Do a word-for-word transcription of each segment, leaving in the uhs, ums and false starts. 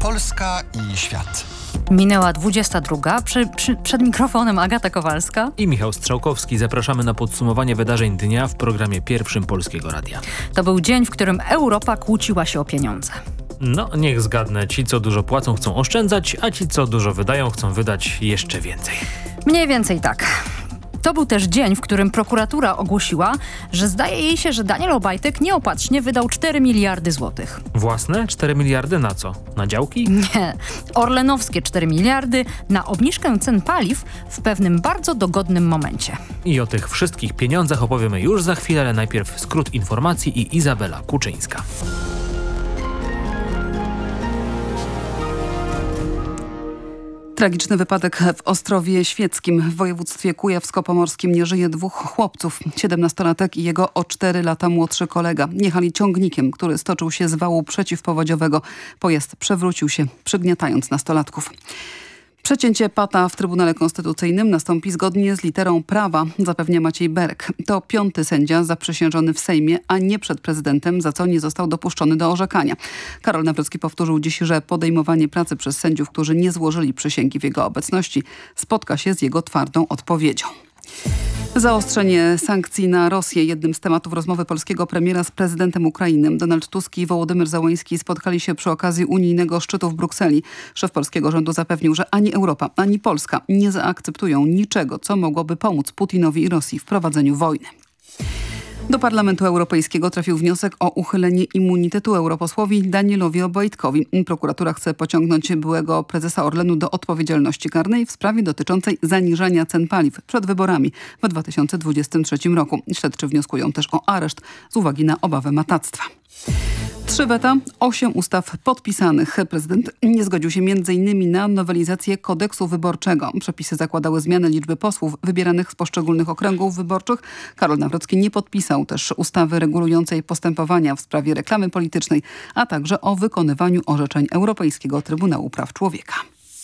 Polska i świat. Minęła dwudziesta druga. Przy, przy, przed mikrofonem Agata Kowalska i Michał Strzałkowski. Zapraszamy na podsumowanie wydarzeń dnia w programie Pierwszym Polskiego Radia. To był dzień, w którym Europa kłóciła się o pieniądze. No, niech zgadnę. Ci, co dużo płacą, chcą oszczędzać, a ci, co dużo wydają, chcą wydać jeszcze więcej. Mniej więcej tak. To był też dzień, w którym prokuratura ogłosiła, że zdaje jej się, że Daniel Obajtek nieopatrznie wydał cztery miliardy złotych. Własne? cztery miliardy na co? Na działki? Nie. Orlenowskie cztery miliardy na obniżkę cen paliw w pewnym bardzo dogodnym momencie. I o tych wszystkich pieniądzach opowiemy już za chwilę, ale najpierw skrót informacji i Izabela Kuczyńska. Tragiczny wypadek w Ostrowie Świeckim w województwie kujawsko-pomorskim. Nie żyje dwóch chłopców. siedemnastolatek i jego o cztery lata młodszy kolega. Jechali ciągnikiem, który stoczył się z wału przeciwpowodziowego. Pojazd przewrócił się, przygniatając nastolatków. Przecięcie pata w Trybunale Konstytucyjnym nastąpi zgodnie z literą prawa, zapewnia Maciej Berek. To piąty sędzia zaprzysiężony w Sejmie, a nie przed prezydentem, za co nie został dopuszczony do orzekania. Karol Nawrocki powtórzył dziś, że podejmowanie pracy przez sędziów, którzy nie złożyli przysięgi w jego obecności, spotka się z jego twardą odpowiedzią. Zaostrzenie sankcji na Rosję. Jednym z tematów rozmowy polskiego premiera z prezydentem Ukrainy. Donald Tusk i Wołodymyr Zełenski spotkali się przy okazji unijnego szczytu w Brukseli. Szef polskiego rządu zapewnił, że ani Europa, ani Polska nie zaakceptują niczego, co mogłoby pomóc Putinowi i Rosji w prowadzeniu wojny. Do Parlamentu Europejskiego trafił wniosek o uchylenie immunitetu europosłowi Danielowi Obajtkowi. Prokuratura chce pociągnąć byłego prezesa Orlenu do odpowiedzialności karnej w sprawie dotyczącej zaniżania cen paliw przed wyborami w dwa tysiące dwudziestym trzecim roku. Śledczy wnioskują też o areszt z uwagi na obawę matactwa. Trzy weta, osiem ustaw podpisanych. Prezydent nie zgodził się między innymi na nowelizację kodeksu wyborczego. Przepisy zakładały zmianę liczby posłów wybieranych z poszczególnych okręgów wyborczych. Karol Nawrocki nie podpisał też ustawy regulującej postępowania w sprawie reklamy politycznej, a także o wykonywaniu orzeczeń Europejskiego Trybunału Praw Człowieka.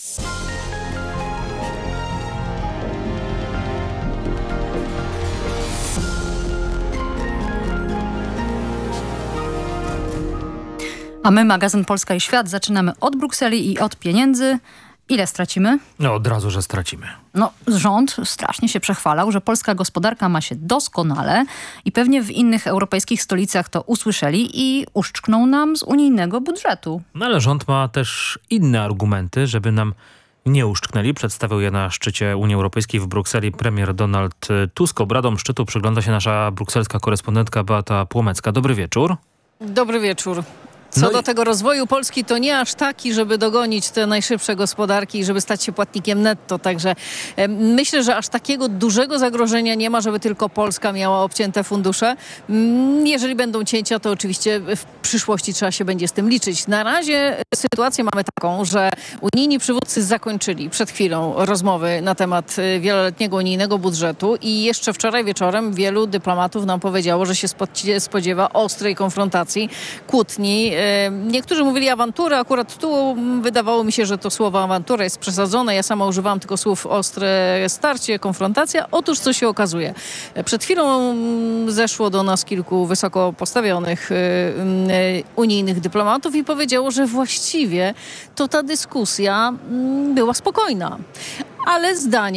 A my, magazyn Polska i Świat, zaczynamy od Brukseli i od pieniędzy. Ile stracimy? No od razu, że stracimy. No, rząd strasznie się przechwalał, że polska gospodarka ma się doskonale i pewnie w innych europejskich stolicach to usłyszeli i uszczkną nam z unijnego budżetu. No ale rząd ma też inne argumenty, żeby nam nie uszczknęli. Przedstawił je na szczycie Unii Europejskiej w Brukseli premier Donald Tusk. Obradom szczytu przygląda się nasza brukselska korespondentka Beata Płomecka. Dobry wieczór. Dobry wieczór. Co no do i... tego rozwoju Polski, to nie aż taki, żeby dogonić te najszybsze gospodarki i żeby stać się płatnikiem netto. Także e, myślę, że aż takiego dużego zagrożenia nie ma, żeby tylko Polska miała obcięte fundusze. Mm, jeżeli będą cięcia, to oczywiście w przyszłości trzeba się będzie z tym liczyć. Na razie sytuację mamy taką, że unijni przywódcy zakończyli przed chwilą rozmowy na temat wieloletniego unijnego budżetu i jeszcze wczoraj wieczorem wielu dyplomatów nam powiedziało, że się spodziewa ostrej konfrontacji, kłótni. Niektórzy mówili awantury, akurat tu wydawało mi się, że to słowo awantura jest przesadzone. Ja sama używałam tylko słów ostre starcie, konfrontacja. Otóż co się okazuje? Przed chwilą zeszło do nas kilku wysoko postawionych unijnych dyplomatów i powiedziało, że właściwie to ta dyskusja była spokojna. Ale zdanie